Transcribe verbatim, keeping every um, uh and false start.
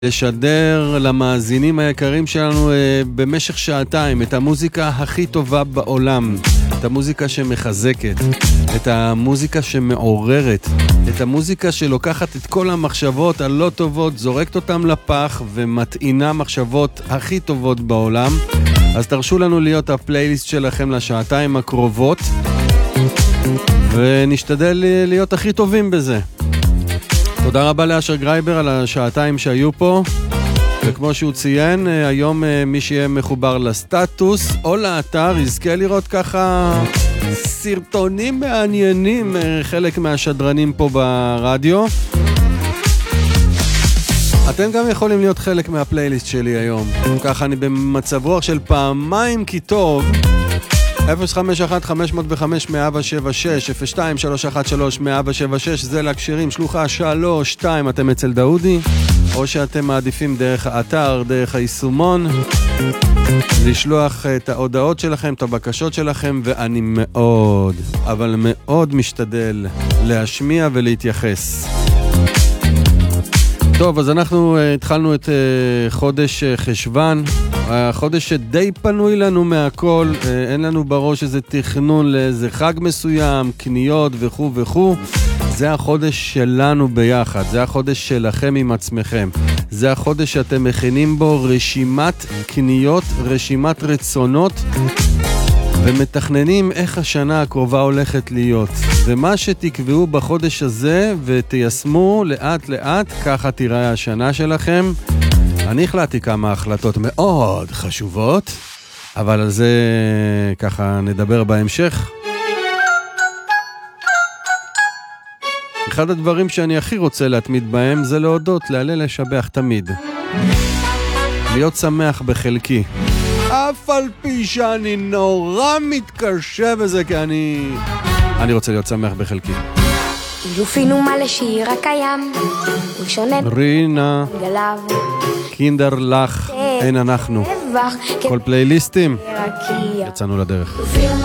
לשדר למאזינים היקרים שלנו במשך שעתיים את המוזיקה הכי טובה בעולם, את המוזיקה שמחזקת, את המוזיקה שמעוררת, את המוזיקה שלוקחת את כל המחשבות הלא טובות, זורקת אותם לפח ומטעינה מחשבות הכי טובות בעולם. אז תרשו לנו להיות הפלייליסט שלכם לשעתיים הקרובות, ונשתדל להיות הכי טובים בזה. תודה רבה לאשר גרייבר על השעתיים שהיו פה, וכמו שהוא ציין, היום מי שיהיה מחובר לסטטוס או לאתר יזכה לראות ככה סרטונים מעניינים, חלק מהשדרנים פה ברדיו. אתם גם יכולים להיות חלק מהפלייליסט שלי היום, ככה אני במצב רוח של פעמיים כי טוב. אפס חמש אחת חמש אפס חמש אפס שבע שש אפס שתיים שלוש אחת שלוש אפס שבע שש, זה להקשרים שלוחה שלוש שתיים, אתם אצל דאודי, או שאתם מעדיפים דרך האתר, דרך היישומון, לשלוח את ההודעות שלכם, את הבקשות שלכם, ואני מאוד, אבל מאוד משתדל להשמיע ולהתייחס. טוב, אז אנחנו התחלנו את חודש חשבן, החודש שדי פנוי לנו מהכל, אין לנו בראש איזה תכנון לאיזה חג מסוים, קניות וכו' וכו'. זה החודש שלנו ביחד, זה החודש שלכם עם עצמכם, זה החודש שאתם מכינים בו רשימת קניות, רשימת רצונות, ומתכננים איך השנה הקרובה הולכת להיות. ומה שתקבעו בחודש הזה ותיישמו לאט לאט, ככה תיראה השנה שלכם. אני החלטתי כמה החלטות מאוד חשובות, אבל על זה ככה נדבר בהמשך. אחד הדברים שאני הכי רוצה להתמיד בהם זה להודות, להלל, לשבח תמיד. להיות שמח בחלקי. אף על פי שאני נורא מתקשה בזה, כי אני... אני רוצה להיות שמח בחלקי. יופינו מה לשיר הקיים, ראשונן רינה, גלב, קינדר לך, אין אנחנו. כל פלייליסטים, יצאנו לדרך.